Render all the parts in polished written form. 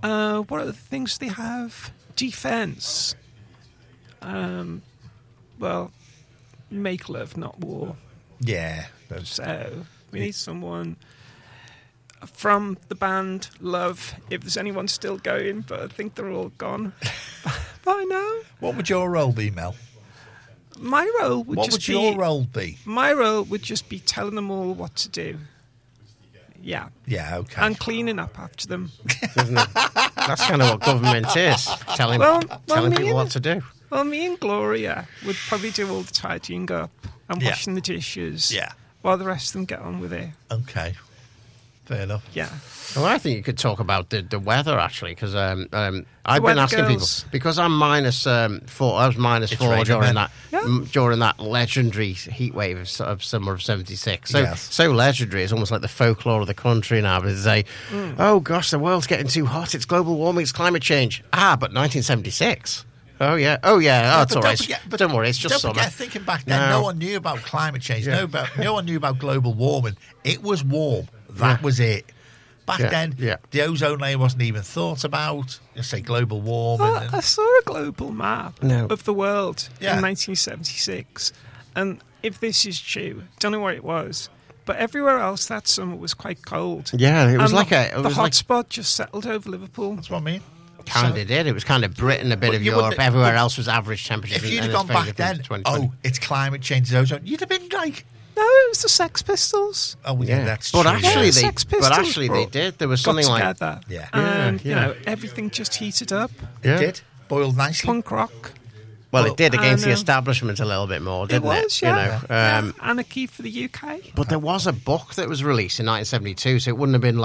What other things do they have? Defense. Well, make love, not war. Yeah. So we need someone from the band Love, if there's anyone still going, but I think they're all gone by now. What would your role be, Mel? My role would What just would be... your role be? My role would just be telling them all what to do. Yeah. Yeah, okay. And cleaning up after them. Isn't it? That's kind of what government is, telling people what to do. Well, me and Gloria would probably do all the tidying up and Yeah. washing the dishes. Yeah. While the rest of them get on with it. Okay. Fair enough. Yeah. Well, I think you could talk about the weather, actually, because I've been weather asking girls. people, because I'm -4, I was -4 raining, during man. that during that legendary heat wave of summer of 76. So, Yes. so legendary, it's almost like the folklore of the country now. But they say, oh gosh, the world's getting too hot, it's global warming, it's climate change. But 1976. Oh, yeah. Oh, it's all right. But don't worry, it's just Don't summer. forget, thinking back then, no one knew about climate change. Yeah. No one knew about global warming. It was warm. That was it. Back then, the ozone layer wasn't even thought about. You say global warming. I saw a global map No. of the world Yeah. in 1976. And if this is true, don't know where it was, but everywhere else that summer was quite cold. Yeah, it was And like the it was hot like spot just settled over Liverpool. That's what I mean. kind of did. It was kind of Britain, a bit But of you Europe. wouldn't- Everywhere else was average temperature. If you'd have gone back then, it's climate change, it's ozone, you'd have been like, No, it was the Sex Pistols. oh, Yeah, that's but true. actually, Yeah, they Sex Pistols they brought- did. There was Got something like together. Yeah. And, Yeah, you yeah. know, everything just heated up. It did. Boiled nicely. Punk rock. well, it did against and, the establishment a little bit more, It didn't it? was, yeah. You know, Anarchy for the UK. But there was a book that was released in 1972, so it wouldn't have been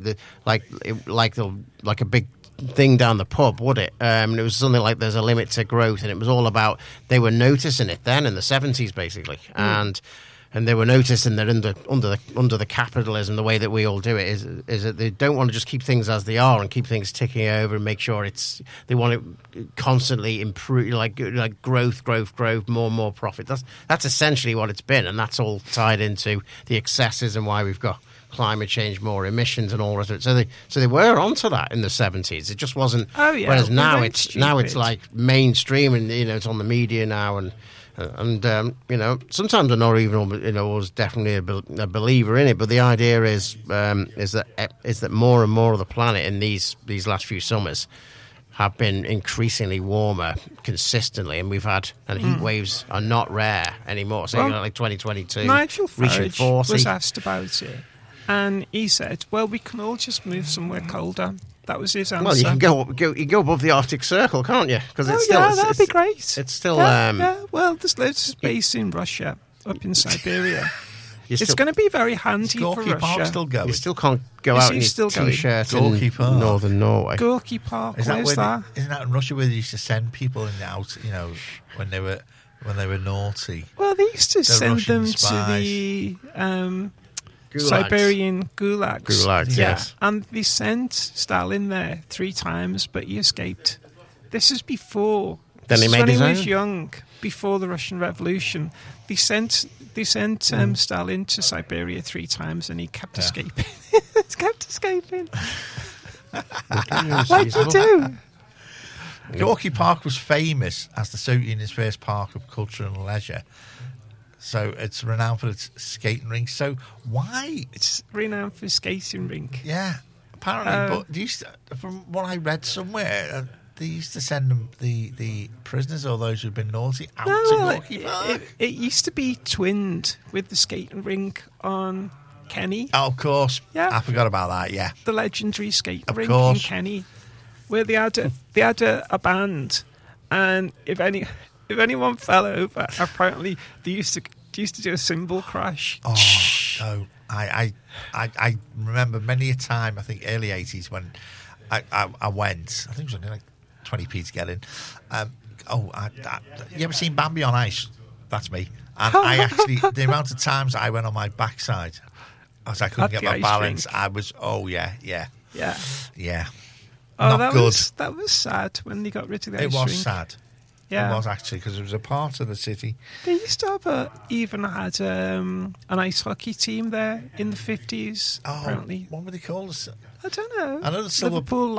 like a big thing down the pub, would it? And it was something like "There's a Limit to Growth," and it was all about they were noticing it then in the 70s, basically, and they were noticing that under the capitalism, the way that we all do it is that they don't want to just keep things as they are and keep things ticking over and make sure they want to constantly improve, like growth, more and more profit. That's essentially what it's been, and that's all tied into the excesses and why we've got climate change, more emissions, and all the rest of it. So they were onto that in the 70s. It just wasn't. Oh, yeah. Whereas We now weren't it's stupid. like mainstream, and it's on the media now, and sometimes I'm not even was definitely a believer in it. But the idea is that more and more of the planet in these last few summers have been increasingly warmer consistently, and heat waves are not rare anymore. So Well, like 2022, Nigel reaching Farage 40. was asked about it, and he said, "Well, we can all just move somewhere colder." That was his answer. Well, you can go above the Arctic Circle, can't you? Because Oh, it's still yeah, that'd be great. It's still Yeah. Well, there's loads of space in Russia, up in Siberia. It's going to be very handy for Gorky Park Russia. still going. You still can't go Is out he in still your going? t-shirt Gorky in Park. northern Norway. Gorky Park, Is that where's where that? isn't that in Russia where they used to send people out, when they were naughty? Well, they used to send Russian them spies. to the Gulags. Siberian gulags. Gulags, yeah. yes. And they sent Stalin there 3 times, but he escaped. This is before. Then he this is made when his he was own. young, before the Russian Revolution. They sent Stalin to Siberia 3 times, and he kept escaping. He kept escaping. Like you do. Gorky Park was famous as the Soviet Union's first park of culture and leisure. So it's renowned for its skating rink. So why? It's renowned for skating rink. Yeah, apparently. But from what I read somewhere, they used to send them the prisoners or those who've been naughty out to Gorky Park. It used to be twinned with the skating rink on Kenny, Oh, of course. Yeah. I forgot about that. Yeah. the legendary skating Of rink course. in Kenny, where they had a band, and if anyone fell over, apparently they used to do a cymbal crash. Oh no! I remember many a time. I think early '80s when I went. I think it was only like 20p to get in. You ever seen Bambi on Ice? That's me. And I actually, the amount of times I went on my backside, as I couldn't At get the my ice balance, rink. I was. Oh yeah. Yeah. Not that good. that was sad when they got rid of the It ice was rink. sad. Yeah. It was actually because it was a part of the city. They used to have even had an ice hockey team there in the 50s. Oh, apparently, what were they called? I don't know. I know the Silver Liverpool